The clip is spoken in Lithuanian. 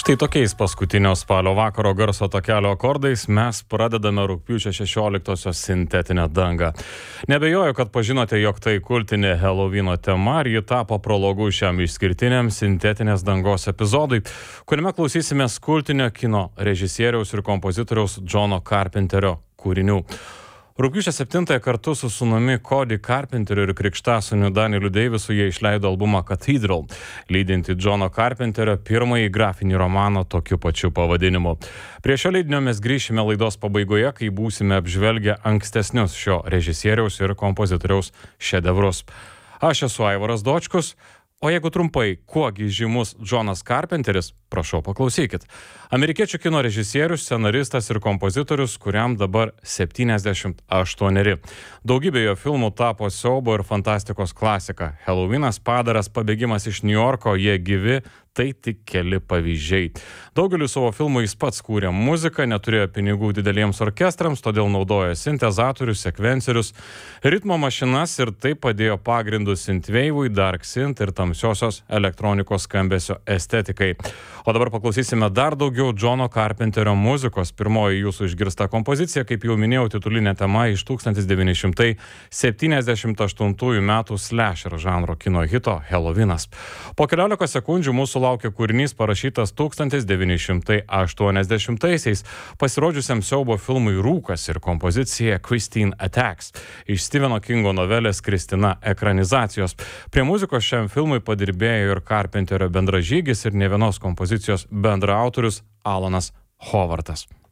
Štai tokiais paskutinio spalio vakaro garso takelio akordais mes pradedame rugpjūčio 16-osios sintetinę dangą. Nebejoju, kad pažinote, jog tai kultinė Helovyno tema ir ji tapo prologu šiam išskirtiniam sintetinės dangos epizodui, kuriame klausysimės kultinio kino režisieriaus ir kompozitoriaus Johno Carpenterio kūrinių. Rugpjūčio 7-ąją kartu su sūnumi Cody Carpenteriu ir krikštasūniu Danieliu Davisu jie išleido albumą Cathedral, lydinti Johno Carpenterio pirmąjį grafinį romaną tokiu pačiu pavadinimu. Prie šio leidinio mes grįšime laidos pabaigoje, kai būsime apžvelgę ankstesnius šio režisieriaus ir kompozitoriaus šedevrus. Aš esu Aivaras Dočkus, o jeigu trumpai, kuogi žymus Johnas Carpenteris, prašau paklausykit. Amerikiečių kino režisierius, scenaristas ir kompozitorius, kuriam dabar 78. Daugybė jo filmų tapo siaubo ir fantastikos klasika. Helovynas, Padaras, Pabėgimas iš Niujorko, Jie gyvi, tai tik keli pavyzdžiai. Daugeliu savo filmų jis pats kūrė muziką, neturėjo pinigų dideliems orkestrams, todėl naudojo sintezatorius, sekvencerius, ritmo mašinas ir tai padėjo pagrindus synthwave'ui, dark synth ir tamsiosios elektronikos skambesio estetikai. O dabar paklausysime dar daugiau Johno Carpenterio muzikos. Pirmoji jūsų išgirsta kompozicija, kaip jau minėjau, titulinė tema iš 1978 metų slasher žanro kino hito Helovynas. Po 15 sekundžių mūsų laukia kūrinys parašytas 1980-aisiais pasirodžiusiam siaubo filmui Rūkas ir kompozicija Christine Attacks iš Stepheno Kingo novelės Kristina ekranizacijos. Prie muzikos šiam filmui padirbėjo ir Carpenterio bendražygis ir ne vienos kompozicijos bendraautorius Alanas Hovartas.